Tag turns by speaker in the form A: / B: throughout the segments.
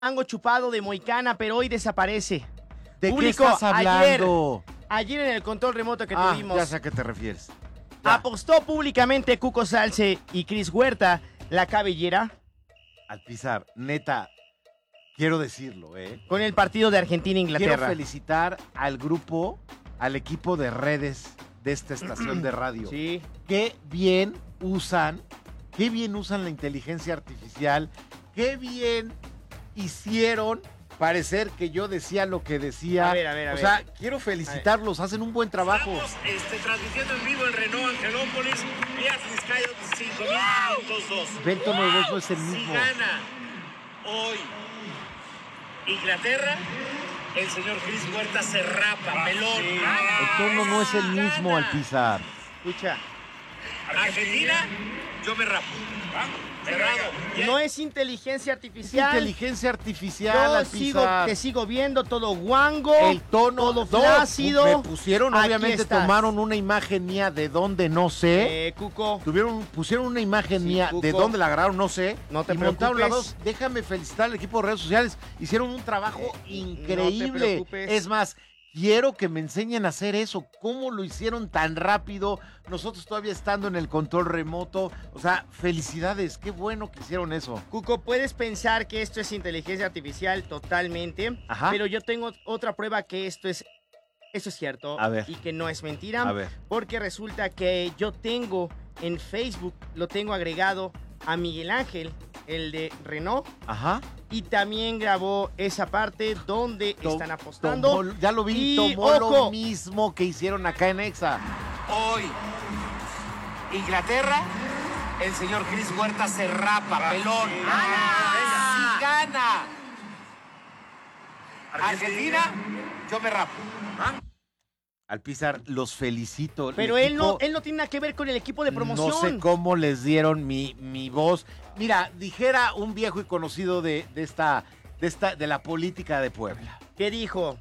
A: mango chupado de Moicana, pero hoy desaparece.
B: ¿De
A: Público,
B: qué estás hablando?
A: Ayer en el control remoto que
B: Ya
A: tuvimos,
B: sé a qué te refieres. Ya.
A: apostó públicamente Cuco Salce y Cris Huerta la cabellera
B: Alpizar, neta, quiero decirlo,
A: con el partido de
B: Quiero
A: Argentina-Inglaterra.
B: felicitar al grupo, al equipo de redes de esta estación de radio.
A: Sí.
B: Qué bien usan la inteligencia artificial, qué bien hicieron parecer que yo decía lo que decía.
A: A ver.
B: O sea, quiero felicitarlos, hacen un buen trabajo.
C: Estamos transmitiendo en vivo en Renault Angelópolis, Fiat Vizcaya 5502.
B: Ve el tono de voz, no es el
C: Si
B: mismo.
C: gana hoy Inglaterra, el señor Cris Huerta se rapa, pelón.
B: El tono no es el mismo, Alpizar.
A: Escucha,
C: Argentina, yo me rapo. Cerrado.
A: no es inteligencia
B: Es
A: artificial.
B: inteligencia artificial,
A: Yo
B: Alpizar.
A: te sigo viendo todo guango,
B: El tono,
A: todo
B: no,
A: flácido.
B: me pusieron,
A: Aquí
B: obviamente
A: estás.
B: tomaron una imagen mía de donde no sé.
A: Cuco,
B: Pusieron una imagen
A: Sí,
B: mía
A: Cuco.
B: de dónde la agarraron, no sé.
A: No te
B: y montaron la
A: preocupes.
B: dos. Déjame felicitar al equipo de redes sociales. Hicieron un trabajo
A: No te
B: increíble.
A: preocupes.
B: Es más, quiero que me enseñen a hacer eso. ¿Cómo lo hicieron tan rápido? Nosotros todavía estando en el control remoto. O sea, felicidades. Qué bueno que hicieron eso.
A: Cuco, puedes pensar que esto es inteligencia artificial totalmente,
B: Ajá.
A: pero yo tengo otra prueba que esto es cierto
B: A ver.
A: y que no es mentira.
B: A ver.
A: Porque resulta que yo tengo en Facebook, lo tengo agregado a Miguel Ángel, el de Renault,
B: Ajá.
A: y también grabó esa parte donde están apostando.
B: Ya lo vi.
A: Y,
B: Tomó
A: ojo.
B: lo mismo que hicieron acá en Exa.
C: Hoy Inglaterra, el señor Cris Huerta se rapa, pelón. Si gana Argentina, yo me rapo.
B: Alpizar, los felicito. El
A: Pero
B: equipo-
A: él no tiene nada que ver con el equipo de promoción.
B: No sé cómo les dieron mi voz. Mira, dijera un viejo y conocido de la política de Puebla.
A: ¿Qué dijo?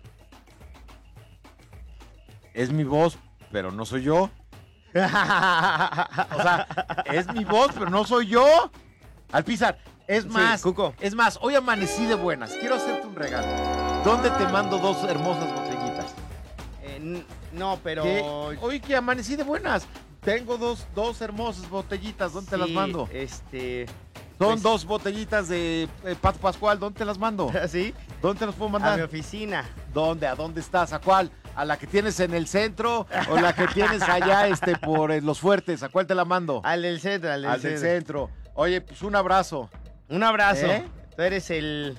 B: Es mi voz, pero no soy yo. O sea, es mi voz, pero no soy yo. Alpizar, es más,
A: Cuco.
B: es más, hoy amanecí de buenas. Quiero hacerte un regalo. ¿Dónde te mando dos hermosas botellitas?
A: No, pero...
B: ¿Qué? Hoy que amanecí de buenas. Tengo dos hermosas botellitas. ¿Dónde te las
A: Sí,
B: mando? Son
A: pues-
B: dos botellitas de Pato Pascual. ¿Dónde te las mando?
A: ¿Sí?
B: ¿Dónde te las puedo
A: A mi
B: mandar?
A: oficina.
B: ¿Dónde? ¿A dónde estás? ¿A cuál? ¿A la que tienes en el centro o la que tienes allá por Los Fuertes? ¿A cuál te la mando?
A: Al del centro,
B: Al del centro. Oye, pues un abrazo.
A: Un abrazo.
B: ¿Eh?
A: Tú eres el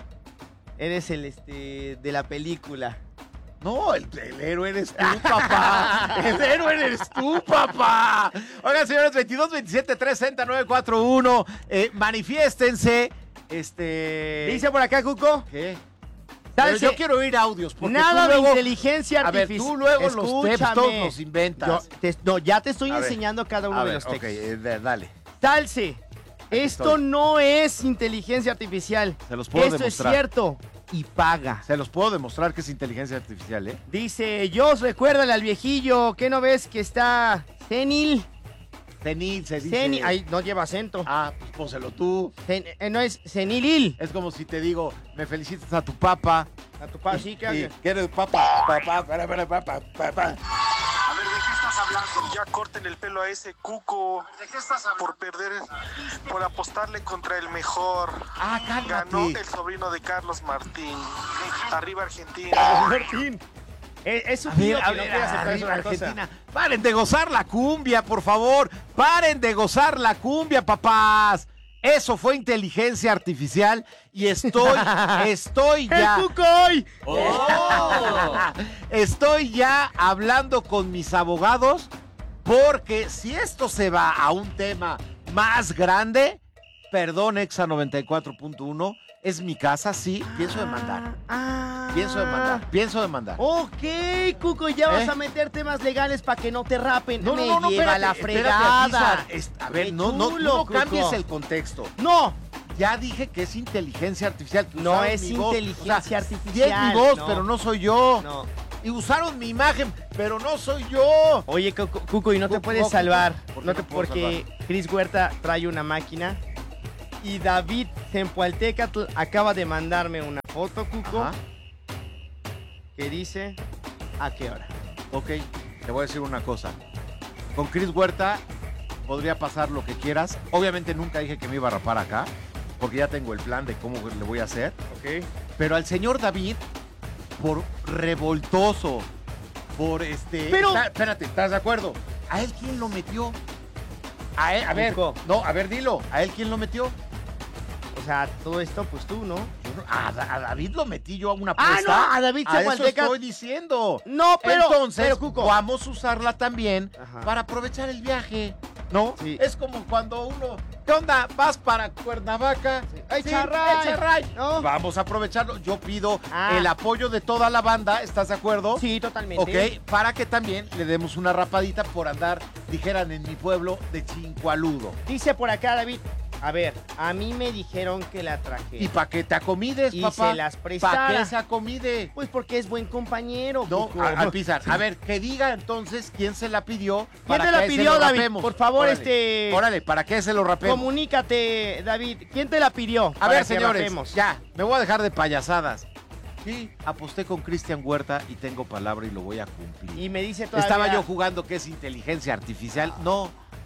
A: de la película.
B: No, el héroe eres tú, papá. El héroe eres tú, papá. Oigan, señores, 22, 27, 360, 941. Manifiéstense.
A: Dice por acá, Cuco.
B: ¿Qué?
A: Salce,
B: Pero yo quiero oír audios. Porque
A: nada
B: tú
A: de
B: luego,
A: inteligencia
B: a ver,
A: artificial.
B: tú luego los textos
A: Escúchame.
B: los inventas.
A: Ya te estoy
B: A ver.
A: enseñando cada uno
B: A
A: de
B: ver,
A: los textos.
B: ok, dale.
A: Salce, esto
B: estoy.
A: no es inteligencia artificial.
B: Se los puedo
A: Esto
B: demostrar.
A: es cierto y paga.
B: Se los puedo demostrar que es inteligencia artificial, ¿eh?
A: Dice, Jos, recuérdale al viejillo, ¿qué no ves que está senil?
B: Senil, se dice.
A: Senil, ahí no lleva acento.
B: Ah, pues pónselo tú.
A: No es senilil.
B: Es como si te digo, me felicitas a tu papá.
A: A tu pa, sí,
B: Y ¿quieres papá? Papá.
D: A ver, ¿de qué estás hablando? Ya corten el pelo a ese cuco. ¿De qué estás hablando? Por perder, por apostarle contra el mejor.
B: Ah,
D: Ganó
B: cálmate.
D: el sobrino de Carlos Martín. Arriba Argentina.
A: Martín. Es
B: A
A: un
B: ver,
A: que no quiere aceptar
B: arriba
A: una cosa.
B: Argentina. Paren de gozar la cumbia, por favor. Paren de gozar la cumbia, papás. Eso fue inteligencia artificial y estoy ya.
A: ¡El Cuco hoy!
B: Estoy ya hablando con mis abogados porque si esto se va a un tema más grande, perdón, Exa 94.1, es mi casa, sí, pienso demandar. Pienso demandar.
A: Ok, Cuco, ya vas a meter temas legales para que no te rapen. Me lleva
B: espérate,
A: la
B: espérate,
A: fregada.
B: Alpizar. A ver,
A: Qué
B: no
A: chulo, Cuco.
B: cambies el contexto.
A: No,
B: Ya dije que es inteligencia artificial.
A: No
B: Usaron
A: es
B: mi voz.
A: inteligencia
B: Sí
A: artificial,
B: es mi voz,
A: no.
B: pero no soy yo.
A: no.
B: Y usaron mi imagen, pero no soy yo.
A: Oye, Cuco, y no te
B: Cuco,
A: puedes
B: Cuco,
A: salvar.
B: ¿por qué
A: No
B: no
A: te,
B: puedo
A: porque Cris Huerta trae una máquina Y David Zempoaltecatl acaba de mandarme una foto, Cuco,
B: Ajá.
A: que dice, ¿a qué hora?
B: Ok, te voy a decir una cosa. Con Cris Huerta podría pasar lo que quieras. Obviamente nunca dije que me iba a rapar acá, porque ya tengo el plan de cómo le voy a hacer.
A: Ok.
B: Pero al señor David, por revoltoso, por
A: Pero-
B: espérate, ¿estás de acuerdo? ¿A él quién lo metió? A él, a ver,
A: Nico.
B: no, a ver, dilo. ¿A él quién lo metió?
A: O sea, todo esto, pues tú, ¿no?
B: A David lo metí yo a una
A: Ah,
B: apuesta.
A: no, a David
B: A eso
A: Zempoaltecatl.
B: estoy diciendo.
A: No, pero...
B: Entonces,
A: pero, Cuco.
B: vamos a usarla también
A: Ajá.
B: para aprovechar el viaje, ¿no?
A: Sí.
B: Es como cuando uno, ¿qué onda? Vas para Cuernavaca.
A: ¡Ay,
B: Sí,
A: charray!
B: charray.
A: ¿No?
B: Vamos a aprovecharlo. Yo pido
A: Ah.
B: el apoyo de toda la banda, ¿estás de acuerdo?
A: Sí, totalmente.
B: Ok, para que también le demos una rapadita por andar, dijeran en mi pueblo, de chincualudo.
A: Dice por acá, David, a ver, a mí me dijeron que la traje.
B: Y para que te acomides,
A: Y
B: papá.
A: se las
B: ¿Para
A: prestara.
B: que se acomide?
A: Pues porque es buen compañero,
B: No,
A: Cuco.
B: al pisar. A ver, que diga entonces quién se la pidió.
A: ¿Quién
B: para
A: te
B: que
A: la
B: a ese
A: pidió,
B: lo
A: David?
B: rapemos.
A: Por favor,
B: Órale, Órale, ¿para qué se lo rapemos?
A: Comunícate, David. ¿Quién te la pidió?
B: A
A: para
B: ver,
A: que
B: señores,
A: rapemos?
B: ya, me voy a dejar de payasadas. Sí, aposté con Cristian Huerta y tengo palabra y lo voy a cumplir.
A: Y me dice todavía...
B: Estaba yo jugando que es inteligencia artificial. No,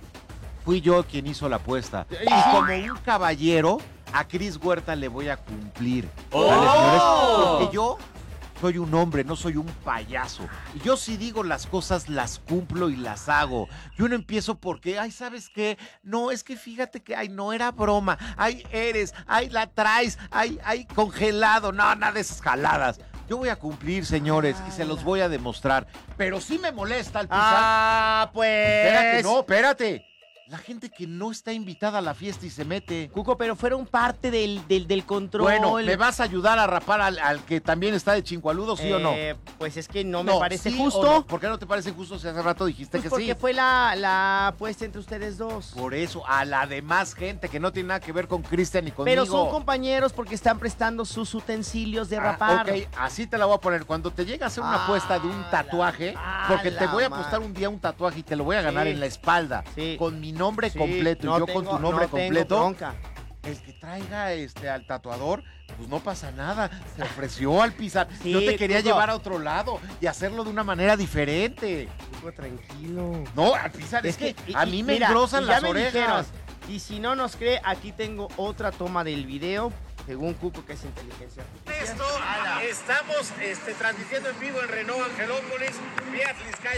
B: fui yo quien hizo la apuesta.
A: Y
B: Y
A: sí.
B: como un caballero, a Cris Huerta le voy a cumplir.
A: ¡Oh!
B: ¿Sale, señores? Porque yo soy un hombre, no soy un payaso. Y yo si digo las cosas, las cumplo y las hago. Yo no empiezo porque, ay, ¿sabes qué? No, es que fíjate que, ay, no era broma. Ay, eres, ay, la traes, ay, congelado. No, nada de esas jaladas. Yo voy a cumplir, señores, y se los voy a demostrar. Pero sí me molesta al pisar.
A: Ah, pues...
B: Espérate, no, espérate. La gente que no está invitada a la fiesta y se mete.
A: Cuco, pero fueron parte del control.
B: Bueno, ¿me vas a ayudar a rapar al que también está de chincualudo, sí o no?
A: Pues es que no me parece
B: ¿sí
A: justo.
B: o no? ¿Por qué no te parece justo si hace rato dijiste
A: Pues
B: que
A: porque
B: sí?
A: fue la apuesta entre ustedes dos.
B: Por eso, a la demás gente que no tiene nada que ver con Cristian y conmigo.
A: Pero son compañeros porque están prestando sus utensilios de rapar.
B: Ok, así te la voy a poner. Cuando te llega a hacer una apuesta de un tatuaje, porque te voy a apostar un día un tatuaje y te lo voy a ganar
A: Sí.
B: en la espalda,
A: Sí.
B: con mi nombre
A: Sí,
B: completo y yo con tu nombre
A: no tengo
B: completo.
A: bronca.
B: El que traiga al tatuador, pues no pasa nada. Se ofreció al pisar.
A: Sí,
B: Yo te quería
A: Cuco.
B: llevar a otro lado y hacerlo de una manera diferente.
A: Cuco, tranquilo.
B: No, al pisar, es que a mí me
A: mira,
B: engrosan
A: y ya
B: las
A: me
B: orejas.
A: dijeron, y si no nos cree, aquí tengo otra toma del video, según Cuco, que es inteligencia artificial.
C: Esto, estamos transmitiendo en vivo en Renault Angelópolis, vía Tliscayo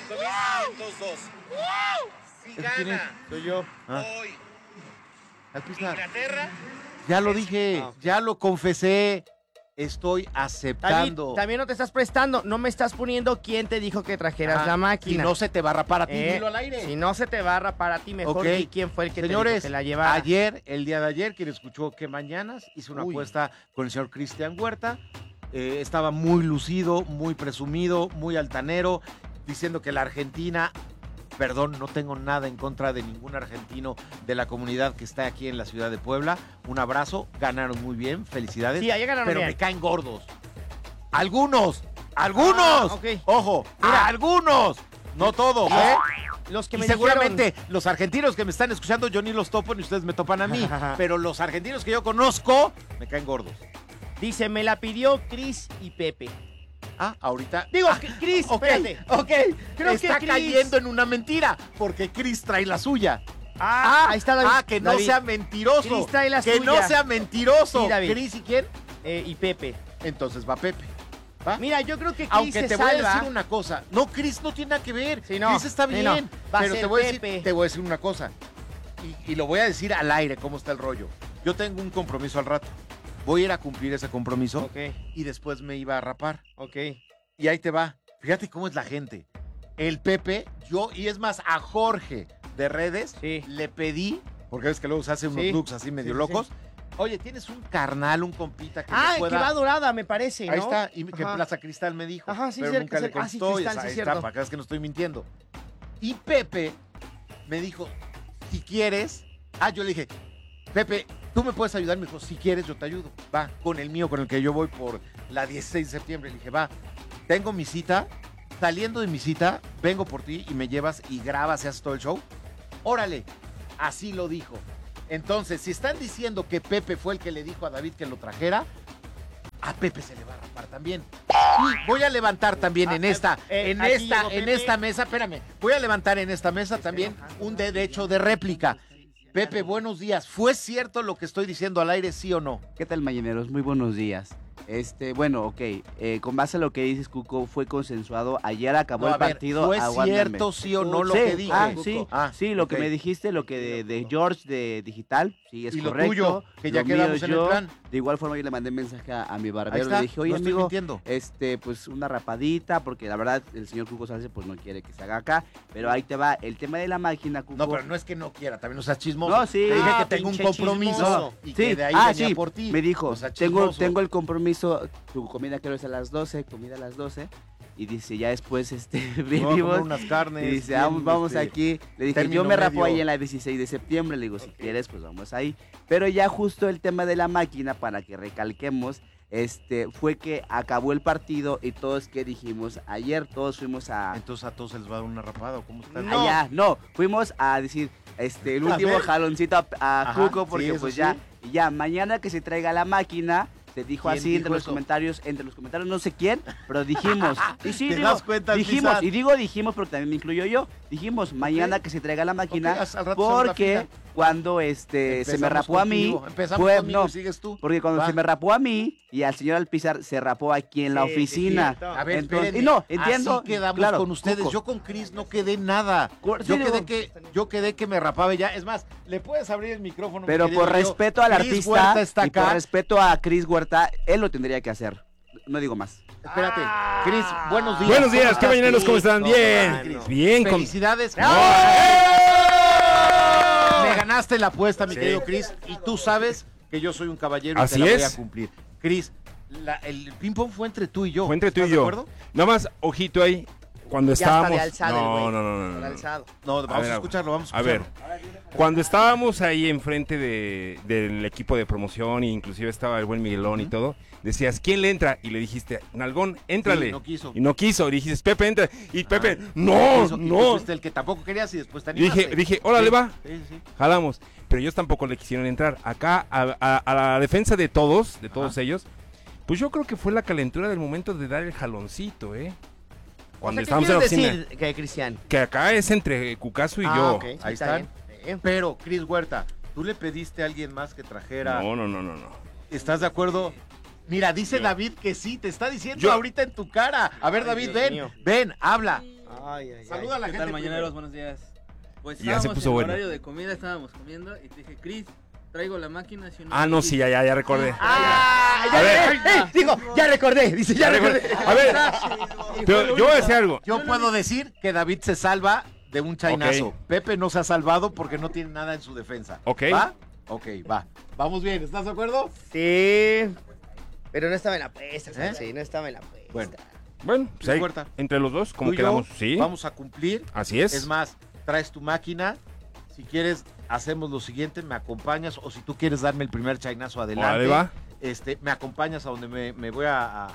C: 5502. Si
B: ¿Ese quién es?
C: gana
A: Soy yo.
B: Ah,
C: hoy
B: al pisar.
C: Inglaterra,
B: Ya lo dije,
A: Ah.
B: ya lo confesé. Estoy
A: David,
B: aceptando.
A: también no te estás prestando, no me estás poniendo quién te dijo que trajeras
B: Ajá,
A: la
B: Y
A: máquina.
B: no se te va a rapar a ti, dilo al aire.
A: Si no se te barra para ti, mejor
B: Ok.
A: di quién fue el que
B: Señores,
A: te dijo que la llevara.
B: ayer, el día de ayer, quien escuchó que mañanas, hice una
A: Uy.
B: apuesta con el señor Cristian Huerta. Estaba muy lucido, muy presumido, muy altanero, diciendo que la Argentina, perdón, no tengo nada en contra de ningún argentino de la comunidad que está aquí en la ciudad de Puebla. Un abrazo, ganaron muy bien, felicidades.
A: Sí, ayer ganaron
B: pero
A: bien.
B: me caen gordos. Algunos.
A: Ok.
B: Ojo,
A: Mira.
B: algunos. No todos, ¿eh?
A: Los que
B: Y
A: me
B: seguramente los argentinos que me están escuchando, yo ni los topo ni ustedes me topan a mí. Pero los argentinos que yo conozco me caen gordos.
A: dijeron, dice, me la pidió Cris y Pepe.
B: Ah, ahorita.
A: Digo,
B: Ah,
A: Cris,
B: ok,
A: espérate.
B: ok.
A: Creo
B: Está
A: que Cris-
B: cayendo en una mentira, porque Cris trae la suya.
A: Ahí está David.
B: que no
A: David.
B: sea mentiroso.
A: Cris trae la
B: que
A: suya.
B: no sea mentiroso.
A: Sí, David.
B: ¿Cris y quién?
A: Y Pepe.
B: Entonces va Pepe. ¿Va?
A: Mira, yo creo que Cris
B: Aunque
A: se
B: te voy a
A: salva.
B: decir una cosa. No, Cris no tiene nada que ver.
A: Sí, no.
B: Cris está
A: Sí,
B: bien.
A: no. Va a
B: Pero
A: ser
B: te voy,
A: Pepe.
B: te voy a decir una cosa. Y lo voy a decir al aire cómo está el rollo. Yo tengo un compromiso al rato. Voy a ir a cumplir ese compromiso
A: Ok,
B: y después me iba a rapar.
A: ok.
B: Y ahí te va. Fíjate cómo es la gente. El Pepe, y es más, a Jorge de redes,
A: Sí.
B: le pedí, porque ves que luego se hace unos
A: Sí.
B: looks así medio
A: Sí, sí,
B: locos. Oye, ¿tienes un carnal, un compita que me
A: Que
B: pueda...?
A: va dorada, me parece, ¿no?
B: Ahí está, y que
A: Ajá.
B: Plaza Cristal me dijo.
A: Ajá, sí,
B: pero
A: cierto,
B: nunca le
A: cierto. Ah, sí,
B: contestó.
A: Cristal, sí,
B: ahí
A: cierto.
B: está, para que veas que no estoy mintiendo. Y Pepe me dijo, si quieres... yo le dije, Pepe, ¿tú me puedes ayudar? Me dijo, si quieres, yo te ayudo. Va, con el mío, con el que yo voy por la 16 de septiembre. Le dije, va, tengo mi cita. Saliendo de mi cita, vengo por ti y me llevas y grabas y haces todo el show. Órale, así lo dijo. Entonces, si están diciendo que Pepe fue el que le dijo a David que lo trajera, a Pepe se le va a rapar también. Y voy a levantar también en esta mesa, espérame, voy a levantar en esta mesa también un derecho de réplica. Pepe, buenos días. ¿Fue cierto lo que estoy diciendo al aire, sí o no?
E: ¿Qué tal, mañaneros? Muy buenos días. Bueno, ok, con base a lo que dices, Cuco, fue consensuado. Ayer acabó el partido.
B: ¿Fue cierto, sí o no lo que dije?
E: Sí, lo que me dijiste, lo que de George de Digital, sí, es correcto.
B: Y lo tuyo, que ya quedamos en el plan.
E: De igual forma yo le mandé mensaje a mi barbero,
B: Está,
E: le dije, oye,
B: no estoy
E: amigo,
B: mintiendo.
E: pues una rapadita, porque la verdad el señor Cuco Sánchez pues no quiere que se haga acá, pero ahí te va, el tema de la máquina, Cuco.
B: No, pero no es que no quiera, también no seas chismoso.
E: No, sí.
B: Te dije que tengo un compromiso
A: chismoso.
B: y
E: Sí,
B: que de ahí venía por ti.
E: me dijo,
B: O sea, chismoso.
E: tengo el compromiso, tu comida creo es a las 12, comida a las 12, y dice, ya después,
B: Me voy a comer
E: vivimos,
B: unas carnes.
E: y dice,
B: bien,
E: vamos aquí, le dije,
B: término
E: yo me rapo
B: medio.
E: ahí en la 16 de septiembre, le digo, si quieres, pues vamos ahí, pero ya justo el tema de la máquina, para que recalquemos, fue que acabó el partido y todos que dijimos, ayer todos fuimos a...
B: Entonces a todos se les va a dar una rapada, ¿o cómo está?
E: Fuimos a decir, el último
B: ver.
E: jaloncito a
B: Ajá,
E: Cuco, porque
B: sí, eso
E: pues
B: sí.
E: ya, mañana que se traiga la máquina, se dijo
B: ¿Quién
E: así
B: dijo
E: entre los
B: eso?
E: comentarios no sé quién, pero dijimos, y sí,
B: ¿Te
E: digo,
B: das cuenta,
E: dijimos,
B: Pizar?
E: y digo dijimos porque también me incluyo yo, dijimos mañana que se traiga la máquina,
B: Ok, al rato hacemos la
E: porque
B: fila.
E: cuando se me
B: Empezamos
E: rapó a mí,
B: contigo. Empezamos
E: fue,
B: conmigo
E: no,
B: y sigues tú.
E: porque cuando
B: Va.
E: se me rapó a mí y al señor Alpizar se rapó aquí en la
A: Sí,
E: oficina.
A: sí, cierto.
B: A ver,
E: Entonces,
B: espérenme.
E: y no, entiendo,
B: Así quedamos
E: claro,
B: con ustedes.
E: Cuco.
B: Yo con Cris no quedé nada.
E: Sí,
B: Yo quedé que me rapaba ya. Es más, le puedes abrir el micrófono.
E: Pero
B: mi querido
E: por
B: Leo?
E: respeto al
B: Cris
E: artista
B: Huerta está
E: y por
B: acá.
E: respeto a Cris Huerta, él lo tendría que hacer. No digo más.
B: Espérate. Cris, buenos días.
F: Buenos días, ¿qué
B: ¿Cómo estás,
F: mañaneros? ¿Cómo
B: Cris?
F: están?
A: No,
F: Bien,
A: mano.
F: bien.
B: Felicidades.
F: ¡No!
B: Me ganaste la apuesta, mi
F: Sí.
B: querido Cris. Y tú sabes que yo soy un caballero
F: Así
B: y te la voy
F: es.
B: a cumplir. Cris, el ping-pong fue entre tú y yo.
F: Fue entre tú y
B: ¿Estás de
F: yo.
B: acuerdo?
F: Nada más, ojito ahí, cuando
A: Ya está
F: estábamos...
A: de alzado el güey.
F: No.
A: Está alzado.
B: No, vamos a
F: ver,
B: escucharlo, vamos a
F: A ver,
B: escucharlo.
F: cuando estábamos ahí enfrente del equipo de promoción, e inclusive estaba el buen Miguelón y todo, decías, ¿quién le entra? Y le dijiste, Nalgón, éntrale.
B: Sí, no quiso.
F: Y no quiso, y dijiste, Pepe, entra. Y Pepe,
B: Y
F: no.
B: tú fuiste el que tampoco querías y después te
F: Y
B: animaste.
F: dije, órale,
B: Sí,
F: va.
B: Sí.
F: Jalamos. Pero ellos tampoco le quisieron entrar. Acá, a la defensa de todos ellos, pues yo creo que fue la calentura del momento de dar el jaloncito, ¿eh? Cuando
A: O sea,
F: estábamos
A: ¿qué
F: en la
A: quieres
F: oficina.
A: decir, que Cristian?
F: Que acá es entre Cucaso y yo.
A: Ok,
B: Ahí
A: está
B: están.
A: bien.
B: Pero, Cris Huerta, ¿tú le pediste a alguien más que trajera?
F: No.
B: ¿Estás de acuerdo? Mira, dice
F: Yo.
B: David que sí, te está diciendo
F: Yo.
B: ahorita en tu cara. A ver,
A: Ay,
B: David,
A: Dios
B: ven,
A: mío.
B: ven, habla.
A: Ay.
B: Saluda a la
G: ¿Qué
B: gente.
G: tal, mañaneros?
B: primero.
G: Buenos días. Pues
F: Ya se
G: estábamos
F: puso
G: en
F: bueno.
G: horario de comida, estábamos comiendo y te dije, Cris, traigo la máquina. ¿Sí o no?
F: Ah, no, sí, ya recordé.
A: Ah,
F: A ver.
A: digo, ya recordé, dice, ya recordé.
F: A ver, pero yo voy a decir algo.
B: Yo puedo decir que David se salva de un chainazo.
F: Ok.
B: Pepe no se ha salvado porque no tiene nada en su defensa.
F: Ok.
B: ¿Va? Ok, va. Vamos bien, ¿estás de acuerdo?
A: Sí, pero no estaba en la apuesta,
B: ¿Eh?
A: sí, no estaba en la apuesta.
B: Bueno.
F: Bueno, pues ahí,
B: Puerta.
F: entre los dos, como
B: Tú y yo
F: quedamos, sí.
B: Vamos a cumplir.
F: Así es.
B: Es más, traes tu máquina. Si quieres, hacemos lo siguiente, me acompañas o si tú quieres darme el primer chainazo adelante.
F: Órale, va.
B: Me acompañas a donde me voy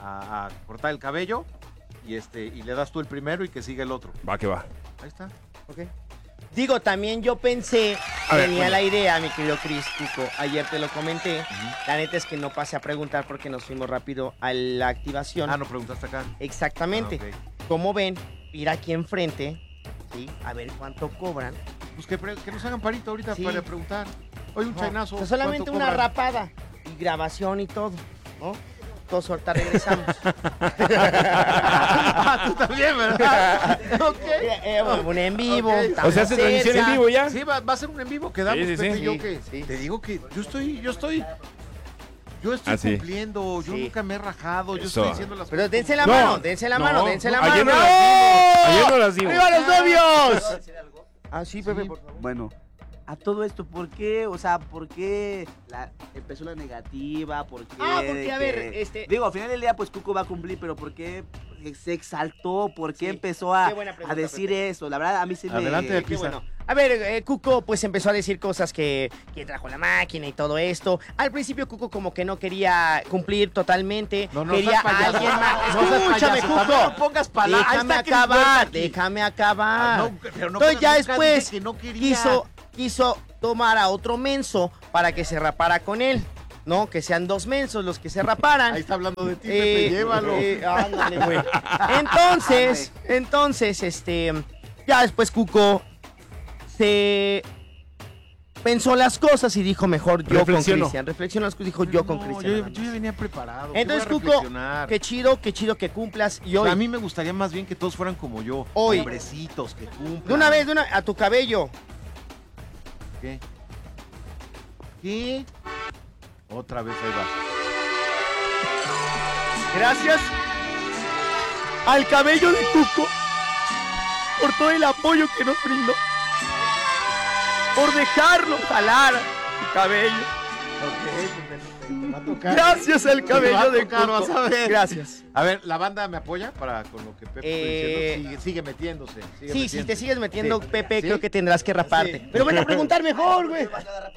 B: a cortar el cabello y le das tú el primero y que siga el otro.
F: Va que va.
B: Ahí está.
A: Ok. Digo, también yo pensé,
F: A ver,
A: tenía
F: bueno.
A: la idea, mi querido Cris Cuco, ayer te lo comenté, la neta es que no pasé a preguntar porque nos fuimos rápido a la activación.
B: Ah, no preguntaste acá.
A: Exactamente.
B: Ah, ok.
A: Como ven, ir aquí enfrente, ¿sí? A ver cuánto cobran.
B: Pues que nos hagan parito ahorita
A: Sí.
B: para preguntar. Oye, un
A: No,
B: chainazo.
A: o sea, solamente
B: ¿cuánto
A: una
B: cobran?
A: rapada y grabación y todo, ¿no? Todos ahorita regresamos.
B: Ah, tú también, ¿verdad? Ok.
A: Un en vivo.
B: Ok.
A: estamos
F: O sea, hace transmisión
A: cerca.
F: en vivo ya.
B: Sí, va a ser un en vivo. Quedamos,
F: Sí, sí,
B: Pepe
F: sí.
B: y yo
A: Sí,
B: que
A: sí.
B: te digo que yo estoy
F: Ah, sí.
B: cumpliendo. Yo
A: Sí.
B: nunca me he rajado. Yo
F: Eso.
B: estoy diciendo las
A: Pero
B: cosas.
A: dense la
F: No,
A: mano, dense la mano,
F: no,
A: dense la
F: no, ayer
A: mano.
F: no las dimos, ayer no las dimos.
A: ¡Viva los novios! Ah, sí, Pepe, por favor.
E: Bueno, a todo esto, ¿por qué? O sea, ¿por qué empezó la negativa? ¿Por qué?
A: Ah, porque,
E: de
A: a ver,
E: Digo, al final del día, pues Cuco va a cumplir, pero ¿por qué se exaltó? ¿Por qué
A: Sí,
E: empezó a,
A: qué buena pregunta,
E: a decir
A: Pepe.
E: eso? La verdad, a mí se me...
B: Adelante,
A: Qué
B: Pisa.
A: bueno. A ver, Cuco pues empezó a decir cosas que trajo la máquina y todo esto. Al principio Cuco como que no quería cumplir totalmente.
B: No,
A: quería
B: seas payaso.
A: a alguien más.
B: No seas
A: Escúchame,
B: payaso, también
A: Cuco.
B: no pongas palabras. Ahí
A: Déjame
B: está Cris
A: acabar,
B: Huerta aquí.
A: déjame acabar.
B: Ah, no, pero no
A: Entonces ya
B: nunca
A: después
B: dije que no quería.
A: quiso tomar a otro menso para que se rapara con él. No, que sean 2 mensos los que se raparan.
B: Ahí está hablando de ti, Pepe, llévalo.
A: Ándale, güey. Entonces, ya después Cuco se pensó las cosas y dijo mejor yo con Cristian. Reflexionó las cosas y dijo yo con Cristian.
B: Yo ya venía preparado.
A: Entonces, Cuco, qué chido que cumplas. Y hoy,
B: a mí me gustaría más bien que todos fueran como yo.
A: Hoy.
B: Hombrecitos, que cumplan.
A: de una vez, a tu cabello.
B: ¿Qué? ¿Qué? Otra vez ahí va.
A: Gracias al cabello de Cuco por todo el apoyo que nos brindó. Por dejarlo jalar el cabello.
B: Te va a tocar.
A: Gracias al cabello de
B: Cuco.
A: Cuco.
B: Vas a ver.
A: Gracias.
B: A ver, ¿la banda me apoya para con lo que Pepe está diciendo? Sigue metiéndose.
A: Sí, si te sigues metiendo,
B: Sí.
A: Pepe,
B: ¿Sí?
A: creo que tendrás que raparte.
B: Sí.
A: Pero vete a preguntar mejor, güey.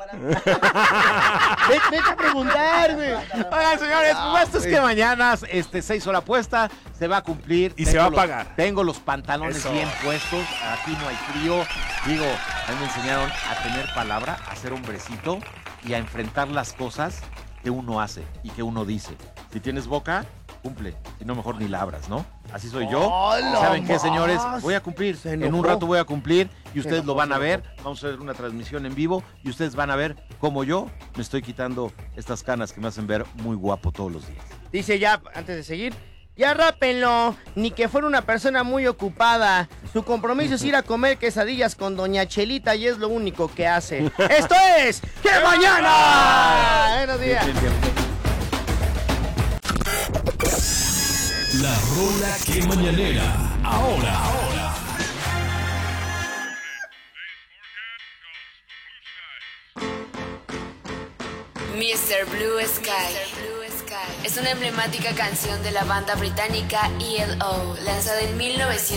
A: Vete a preguntar, güey.
B: Oigan, señores, esto es que mañana 6 horas puesta, se va a cumplir.
F: Y se va a pagar.
B: Tengo los pantalones
F: Eso.
B: bien puestos, aquí no hay frío. Digo, a mí me enseñaron a tener palabra, a ser hombrecito y a enfrentar las cosas que uno hace y que uno dice. Si tienes boca, cumple. Si no, mejor ni la abras, ¿no? Así soy yo.
A: ¡Hola,
B: ¿Saben qué,
A: más!
B: señores? Voy a cumplir.
A: Se
B: En
A: enojó.
B: un rato voy a cumplir y
A: Se
B: ustedes lo
A: enojó,
B: van a
A: se
B: ver. Vamos a hacer una transmisión en vivo y ustedes van a ver cómo yo me estoy quitando estas canas que me hacen ver muy guapo todos los días.
A: Dice ya, antes de seguir, ya rápenlo, ni que fuera una persona muy ocupada. Su compromiso es ir a comer quesadillas con Doña Chelita y es lo único que hace. ¡Esto es! ¡Que mañana! Buenos días.
H: La rola que mañanera. Ahora.
I: Mr. Blue Sky es una emblemática canción de la banda británica ELO, lanzada en 1900.